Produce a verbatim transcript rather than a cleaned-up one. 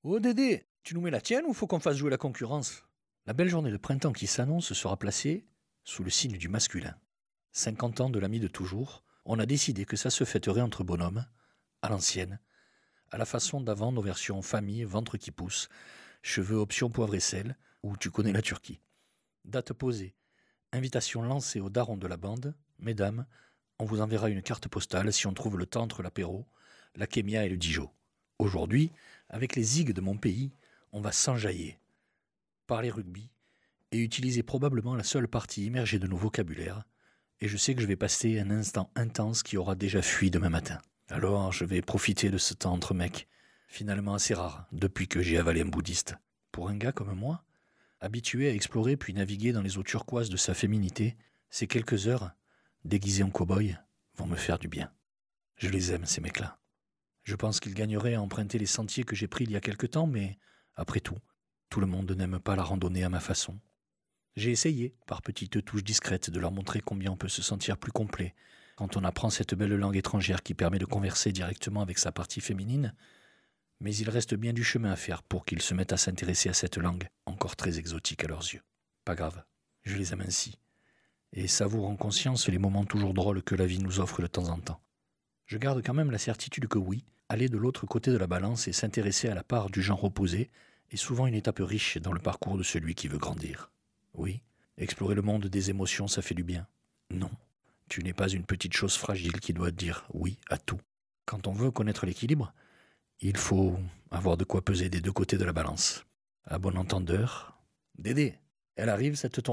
Oh Dédé, tu nous mets la tienne ou faut qu'on fasse jouer la concurrence? La belle journée de printemps qui s'annonce sera placée sous le signe du masculin. cinquante ans de l'ami de toujours, on a décidé que ça se fêterait entre bonhommes, à l'ancienne, à la façon d'avant nos versions famille, ventre qui pousse, cheveux option poivre et sel, ou tu connais la Turquie. Date posée, invitation lancée aux darons de la bande, mesdames, on vous enverra une carte postale si on trouve le temps entre l'apéro, la kémia et le Dijon. Aujourd'hui, avec les zigues de mon pays, on va s'enjailler, parler rugby et utiliser probablement la seule partie immergée de nos vocabulaires, et je sais que je vais passer un instant intense qui aura déjà fui demain matin. Alors je vais profiter de ce temps entre mecs, finalement assez rare depuis que j'ai avalé un bouddhiste. Pour un gars comme moi, habitué à explorer puis naviguer dans les eaux turquoises de sa féminité, ces quelques heures, déguisées en cow-boy, vont me faire du bien. Je les aime, ces mecs-là. Je pense qu'ils gagneraient à emprunter les sentiers que j'ai pris il y a quelque temps, mais après tout, tout le monde n'aime pas la randonnée à ma façon. J'ai essayé, par petites touches discrètes, de leur montrer combien on peut se sentir plus complet quand on apprend cette belle langue étrangère qui permet de converser directement avec sa partie féminine, mais il reste bien du chemin à faire pour qu'ils se mettent à s'intéresser à cette langue, encore très exotique à leurs yeux. Pas grave, je les aime ainsi, et savoure en conscience les moments toujours drôles que la vie nous offre de temps en temps. Je garde quand même la certitude que oui, aller de l'autre côté de la balance et s'intéresser à la part du genre opposé est souvent une étape riche dans le parcours de celui qui veut grandir. Oui, explorer le monde des émotions, ça fait du bien. Non, tu n'es pas une petite chose fragile qui doit dire oui à tout. Quand on veut connaître l'équilibre, il faut avoir de quoi peser des deux côtés de la balance. À bon entendeur, Dédé, elle arrive cette tournée ?